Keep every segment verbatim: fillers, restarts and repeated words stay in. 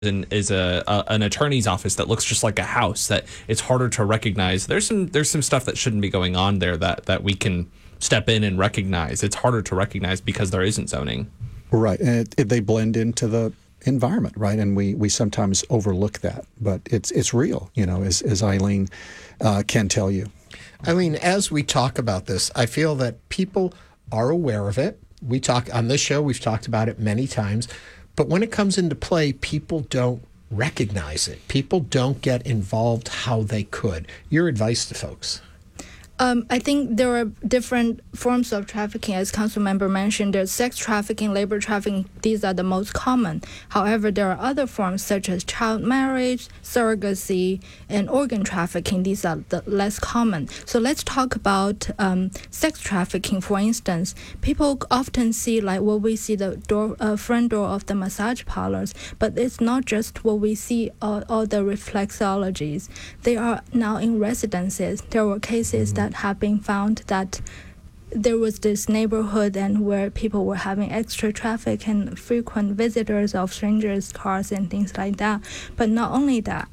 and is a, a an attorney's office that looks just like a house that it's harder to recognize. There's some there's some stuff that shouldn't be going on there that that we can step in and recognize. It's harder to recognize because there isn't zoning. Right, and it, it, they blend into the environment, right? And we, we sometimes overlook that, but it's it's real, you know, as as Eileen uh, can tell you. Eileen, as we talk about this, I feel that people are aware of it. We talk on this show, we've talked about it many times. But when it comes into play, people don't recognize it. People don't get involved how they could. Your advice to folks? Um, I think there are different forms of trafficking. As council member mentioned, there's sex trafficking, labor trafficking. These are the most common. However, there are other forms such as child marriage, surrogacy, and organ trafficking. These are the less common. So let's talk about um, sex trafficking, for instance. People often see like what we see the door, uh, front door of the massage parlors, but it's not just what we see, all, all the reflexologies. They are now in residences. There were cases mm-hmm. that have been found that there was this neighborhood and where people were having extra traffic and frequent visitors of strangers' cars and things like that. But not only that,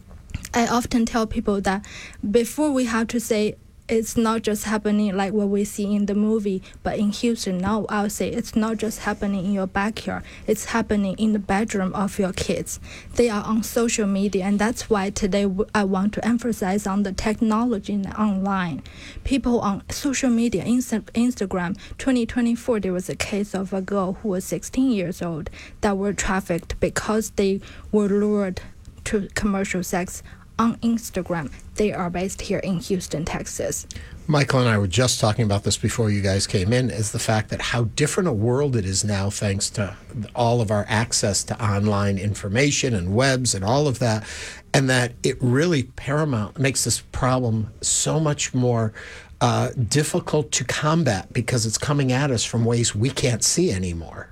I often tell people that before we have to say it's not just happening like what we see in the movie, but in Houston now I'll say it's not just happening in your backyard, it's happening in the bedroom of your kids. They are on social media, and that's why today I want to emphasize on the technology and online. People on social media, Insta- Instagram, twenty twenty-four, there was a case of a girl who was sixteen years old that were trafficked because they were lured to commercial sex on Instagram. They are based here in Houston, Texas. Michael and I were just talking about this before you guys came in, is the fact that how different a world it is now thanks to all of our access to online information and webs and all of that, and that it really paramount makes this problem so much more uh, difficult to combat because it's coming at us from ways we can't see anymore.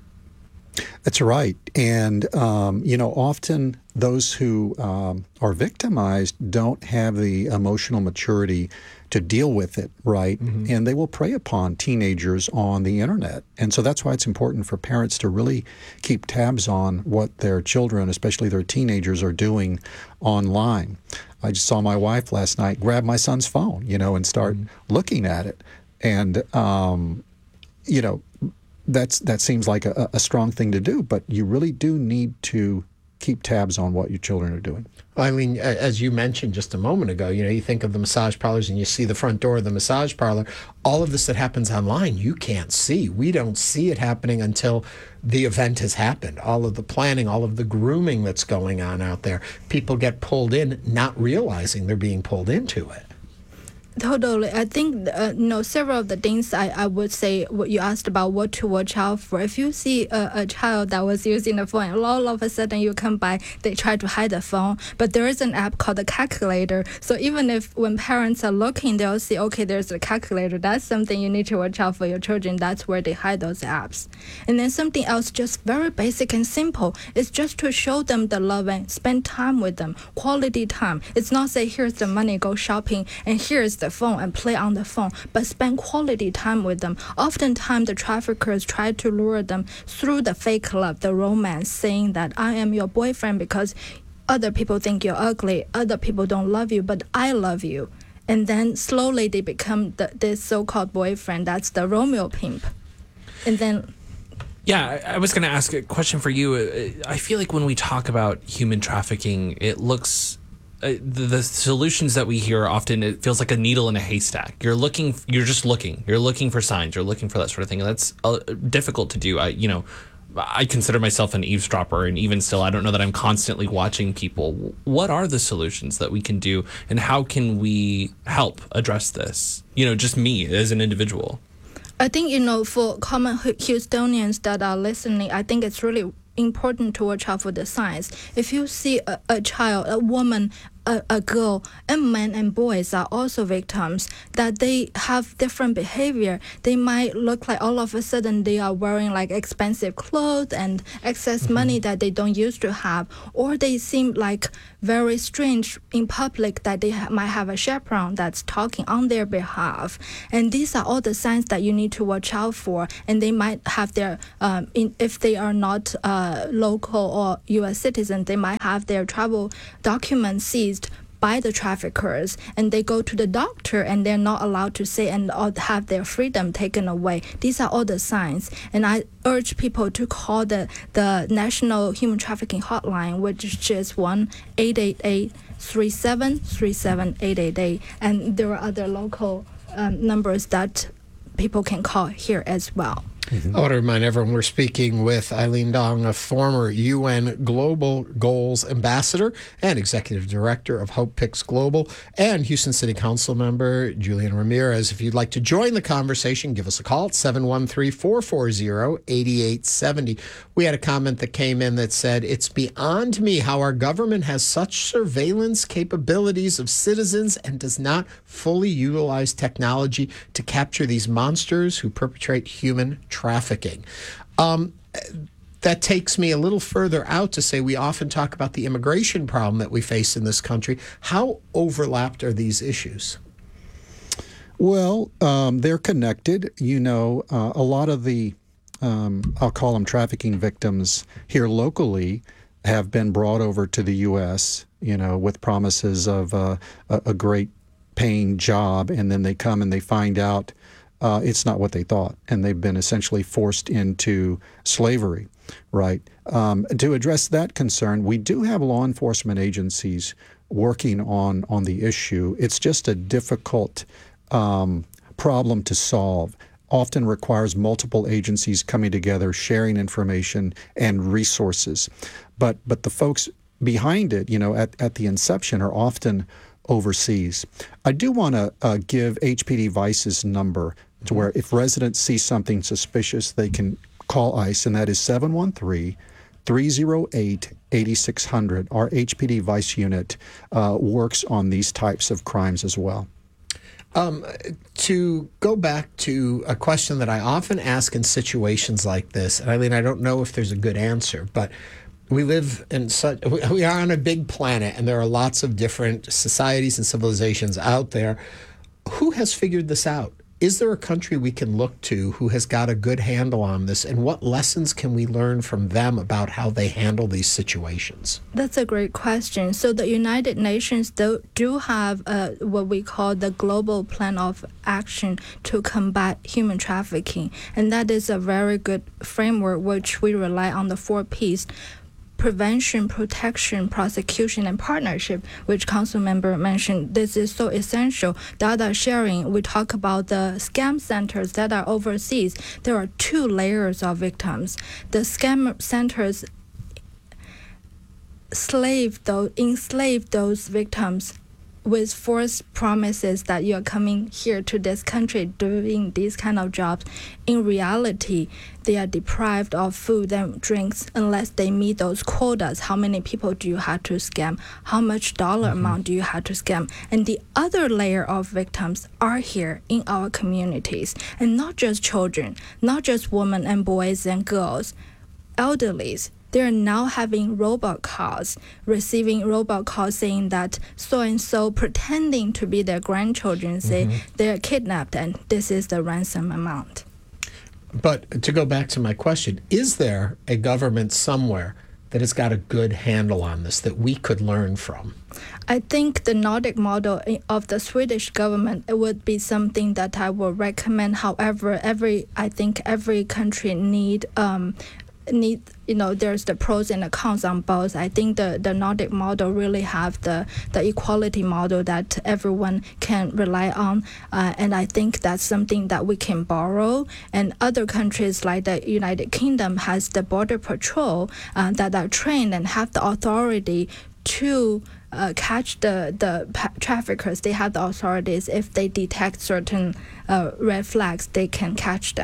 That's right. And, um, you know, often those who um, are victimized don't have the emotional maturity to deal with it, right? Mm-hmm. And they will prey upon teenagers on the internet. And so that's why it's important for parents to really keep tabs on what their children, especially their teenagers, are doing online. I just saw my wife last night grab my son's phone, you know, and start mm-hmm. looking at it. And, um, you know, That's that seems like a, a strong thing to do, but you really do need to keep tabs on what your children are doing. Well, I mean, as you mentioned just a moment ago, you know, you think of the massage parlors and you see the front door of the massage parlor. All of this that happens online, you can't see. We don't see it happening until the event has happened. All of the planning, all of the grooming that's going on out there. People get pulled in not realizing they're being pulled into it. Totally. I think, uh, you know, several of the things I, I would say, what you asked about what to watch out for. If you see a, a child that was using the phone, and all of a sudden you come by, they try to hide the phone. But there is an app called the calculator. So even if when parents are looking, they'll see, okay, there's a calculator. That's something you need to watch out for your children. That's where they hide those apps. And then something else, just very basic and simple, is just to show them the love and spend time with them, quality time. It's not say, here's the money, go shopping, and here's the phone and play on the phone, but spend quality time with them. Oftentimes the traffickers try to lure them through the fake love, the romance, saying that I am your boyfriend because other people think you're ugly, other people don't love you, but I love you. And then slowly they become the, this so-called boyfriend. That's the Romeo pimp. And then Yeah, I was going to ask a question for you. I feel like when we talk about human trafficking, it looks Uh, the, the solutions that we hear often, it feels like a needle in a haystack. You're looking, you're just looking, you're looking for signs, you're looking for that sort of thing. And that's uh, difficult to do. I, you know, I consider myself an eavesdropper, and even still, I don't know that I'm constantly watching people. What are the solutions that we can do, and how can we help address this? You know, just me as an individual. I think, you know, for common Houstonians that are listening, I think it's really important to watch out for the signs. If you see a, a child, a woman, a, a girl, and men and boys are also victims, that they have different behavior. They might look like all of a sudden they are wearing like expensive clothes and excess mm-hmm. money that they don't used to have, or they seem like very strange in public, that they ha- might have a chaperone that's talking on their behalf. And these are all the signs that you need to watch out for. And they might have their, um, in, if they are not uh, local or U S citizens, they might have their travel documents seized by the traffickers, and they go to the doctor and they're not allowed to say and or have their freedom taken away. These are all the signs, and I urge people to call the, the National Human Trafficking Hotline, which is one eight eight eight, three seven three seven, eight eight eight, and there are other local um, numbers that people can call here as well. Mm-hmm. I want to remind everyone we're speaking with Eileen Dong, a former U N Global Goals Ambassador and Executive Director of Hope Picks Global, and Houston City Council member Julian Ramirez. If you'd like to join the conversation, give us a call at seven one three, four four zero, eight eight seven zero. We had a comment that came in that said, "It's beyond me how our government has such surveillance capabilities of citizens and does not fully utilize technology to capture these monsters who perpetrate human trafficking." Um, that takes me a little further out to say we often talk about the immigration problem that we face in this country. How overlapped are these issues? Well, um, they're connected. You know, uh, a lot of the, um, I'll call them trafficking victims here locally, have been brought over to the U S, you know, with promises of uh, a, a great paying job, and then they come and they find out Uh, it's not what they thought, and they've been essentially forced into slavery, right? Um, to address that concern, we do have law enforcement agencies working on, on the issue. It's just a difficult um, problem to solve. Often requires multiple agencies coming together, sharing information and resources. But but the folks behind it, you know, at, at the inception are often overseas. I do want to uh, give H P D Vice's number to where if residents see something suspicious, they can call ICE, and that is seven one three, three oh eight, eight six hundred. Our H P D Vice unit uh, works on these types of crimes as well. Um, to go back to a question that I often ask in situations like this, and Eileen, I don't know if there's a good answer, but we live in such, we are on a big planet, and there are lots of different societies and civilizations out there. Who has figured this out? Is there a country we can look to who has got a good handle on this, and what lessons can we learn from them about how they handle these situations? That's a great question. So the United Nations do, do have uh, what we call the Global Plan of Action to combat human trafficking, and that is a very good framework which we rely on the four P's: prevention, protection, prosecution, and partnership, which council member mentioned. This is so essential. Data sharing, we talk about the scam centers that are overseas. There are two layers of victims. The scam centers slave those, enslave those victims with false promises that you're coming here to this country doing these kind of jobs. In reality, they are deprived of food and drinks unless they meet those quotas. How many people do you have to scam? How much dollar mm-hmm. amount do you have to scam? And the other layer of victims are here in our communities, and not just children, not just women and boys and girls, elderlies. They're now having robot calls, receiving robot calls saying that so-and-so pretending to be their grandchildren say mm-hmm. they're kidnapped and this is the ransom amount. But to go back to my question, is there a government somewhere that has got a good handle on this that we could learn from? I think the Nordic model of the Swedish government, it would be something that I would recommend. However, every I think every country need um, need you know there's the pros and the cons on both. I think the the Nordic model really have the the equality model that everyone can rely on, uh, and I think that's something that we can borrow. And other countries like the United Kingdom has the border patrol uh, that are trained and have the authority to uh, catch the the pa- traffickers. They have the authorities. If they detect certain uh, red flags, they can catch them.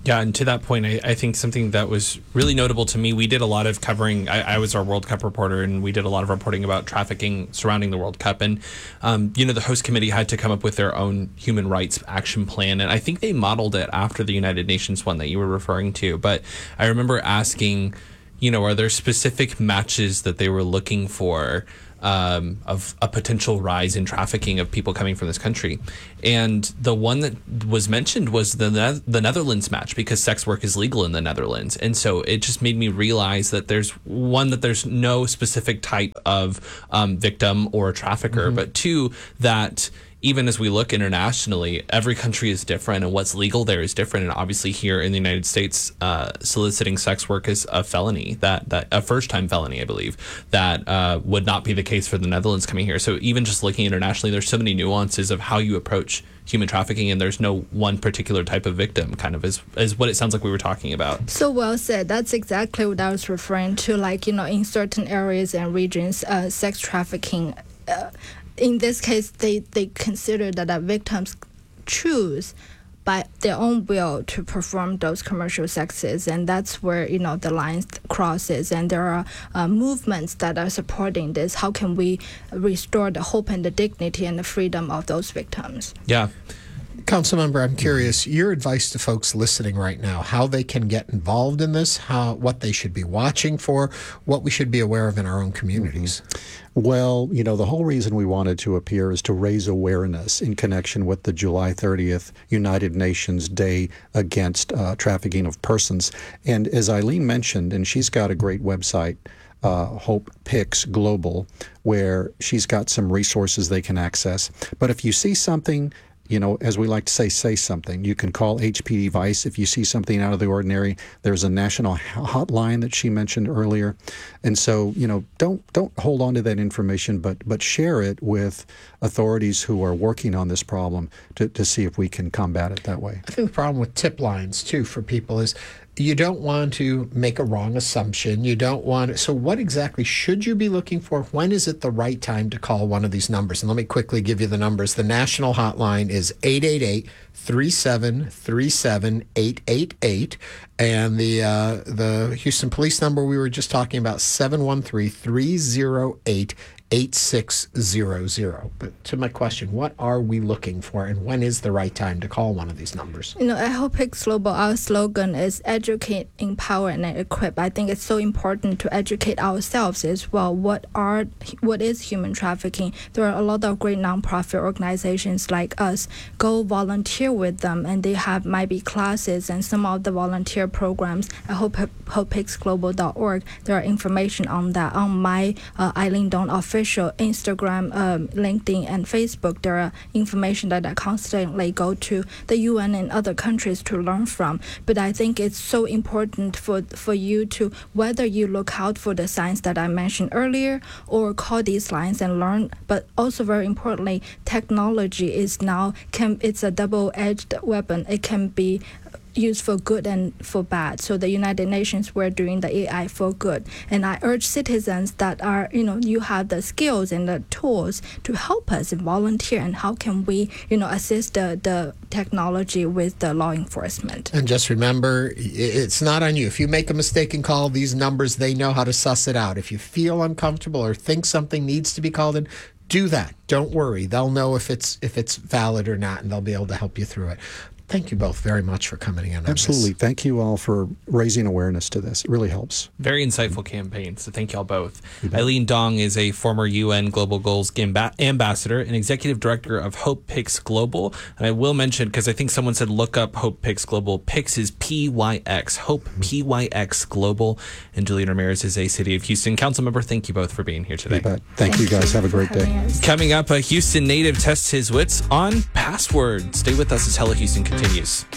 Yeah, and to that point, I, I think something that was really notable to me, we did a lot of covering, I, I was our World Cup reporter, and we did a lot of reporting about trafficking surrounding the World Cup. And, um, you know, the host committee had to come up with their own human rights action plan. And I think they modeled it after the United Nations one that you were referring to. But I remember asking, you know, are there specific matches that they were looking for Um, of a potential rise in trafficking of people coming from this country? And the one that was mentioned was the ne- the Netherlands match, because sex work is legal in the Netherlands. And so it just made me realize that there's one, that there's no specific type of um, victim or trafficker, mm-hmm. but two, that even as we look internationally, every country is different, and what's legal there is different. And obviously here in the United States, uh, soliciting sex work is a felony, that, that a first-time felony, I believe, that uh, would not be the case for the Netherlands coming here. So even just looking internationally, there's so many nuances of how you approach human trafficking, and there's no one particular type of victim, kind of is, is what it sounds like we were talking about. So well said. That's exactly what I was referring to. Like, you know, in certain areas and regions, uh, sex trafficking, uh, in this case, they, they consider that the victims choose by their own will to perform those commercial sexes, and that's where, you know, the lines crosses, and there are uh, movements that are supporting this. How can we restore the hope and the dignity and the freedom of those victims? Yeah. Councilmember, I'm curious, your advice to folks listening right now, how they can get involved in this, how what they should be watching for, what we should be aware of in our own communities. Mm-hmm. Well, you know, the whole reason we wanted to appear is to raise awareness in connection with the July thirtieth United Nations Day Against uh, Trafficking of Persons. And as Eileen mentioned, and she's got a great website, Uh, Hope Picks Global, where she's got some resources they can access. But if you see something, you know, as we like to say, say something. You can call H P D Vice if you see something out of the ordinary. There's a national hotline that she mentioned earlier. And so, you know, don't don't hold on to that information, but but share it with authorities who are working on this problem to, to see if we can combat it that way. I think the problem with tip lines, too, for people is you don't want to make a wrong assumption. You don't want to, so what exactly should you be looking for? When is it the right time to call one of these numbers? And let me quickly give you the numbers. The national hotline is eight eight eight, three seven three seven, eight eight eight. And the uh, the Houston police number we were just talking about, seven one three, three zero eight, eight six zero zero. But to my question, what are we looking for, and when is the right time to call one of these numbers? You know, at Hope Picks Global, our slogan is educate, empower, and equip. I think it's so important to educate ourselves as well. What are what is human trafficking? There are a lot of great nonprofit organizations like us. Go volunteer with them, and they have might be classes and some of the volunteer programs at hope hope picks global dot org. There are information on that on my uh, Eileen Dong official Instagram, um, LinkedIn, and Facebook. There are information that I constantly go to the U N and other countries to learn from. But I think it's so important for for you to, whether you look out for the signs that I mentioned earlier or call these lines and learn. But also very importantly, technology is now can it's a double-edged weapon. It can be used for good and for bad. So the United Nations were doing the A I for good. And I urge citizens that are, you know, you have the skills and the tools to help us and volunteer. And how can we, you know, assist the, the technology with the law enforcement? And just remember, it's not on you. If you make a mistake and call these numbers, they know how to suss it out. If you feel uncomfortable or think something needs to be called in, do that. Don't worry. They'll know if it's if it's valid or not, and they'll be able to help you through it. Thank you both very much for coming in on Absolutely. this. Thank you all for raising awareness to this. It really helps. Very insightful campaign, so thank y'all both. Eileen Dong is a former U N Global Goals Amb- Ambassador and Executive Director of Hope Picks Global. And I will mention, because I think someone said look up Hope Picks Global. Picks is P Y X, Hope P Y X Global. And Julian Ramirez is a City of Houston council member. Thank you both for being here today. You bet. Thank, Thank you guys. Have a great day. Us. Coming up, a Houston native tests his wits on Password. Stay with us as Hello Houston continues.